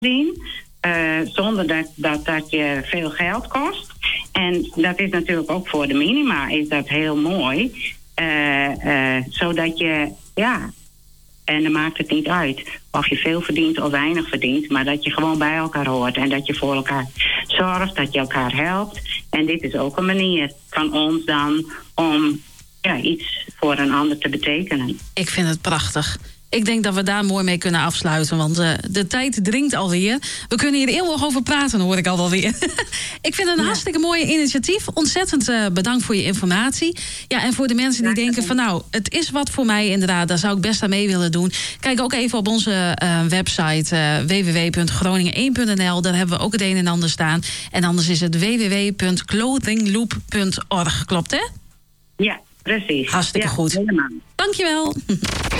zien. Zonder dat je veel geld kost. En dat is natuurlijk ook voor de minima is dat heel mooi. Zodat je, en dan maakt het niet uit of je veel verdient of weinig verdient, maar dat je gewoon bij elkaar hoort en dat je voor elkaar zorgt, dat je elkaar helpt. En dit is ook een manier van ons dan om iets voor een ander te betekenen. Ik vind het prachtig. Ik denk dat we daar mooi mee kunnen afsluiten, want de tijd dringt alweer. We kunnen hier eeuwig over praten, hoor ik al wel weer. Ik vind het een hartstikke mooi initiatief. Ontzettend bedankt voor je informatie. Ja, en voor de mensen die denken van nou, het is wat voor mij inderdaad, daar zou ik best aan mee willen doen. Kijk ook even op onze website www.groningen1.nl. Daar hebben we ook het een en ander staan. En anders is het www.clothingloop.org. Klopt, hè? Ja, precies. Hartstikke goed. Helemaal. Dankjewel.